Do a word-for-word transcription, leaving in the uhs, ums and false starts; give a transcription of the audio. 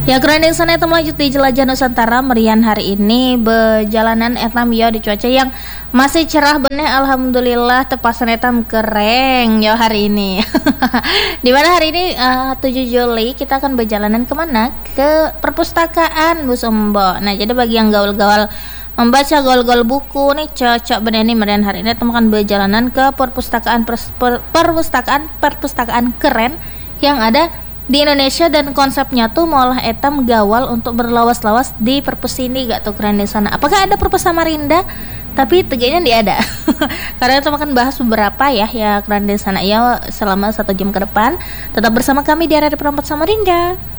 Ya keren yang sana itu melanjut di jelajah Nusantara merian hari ini berjalanan etam yo di cuaca yang masih cerah bener alhamdulillah tepasan etam keren yo hari ini. Di mana hari ini uh, tujuh Juli kita akan berjalanan kemana? Ke perpustakaan Bu Sombo. Nah jadi bagi yang gaul-gaul membaca gaul-gaul buku nih cocok bener nih merian hari ini teman berjalanan ke perpustakaan pers- per- perpustakaan perpustakaan keren yang ada di Indonesia dan konsepnya tuh malah etam gawal untuk berlawas-lawas di perpus ini gak tuh keren di sana. Apakah ada perpus Samarinda? Tapi tegaknya tidak ada. Karena kita akan bahas beberapa ya ya keren di sana ya selama satu jam ke depan. Tetap bersama kami di Radio Perempat Samarinda.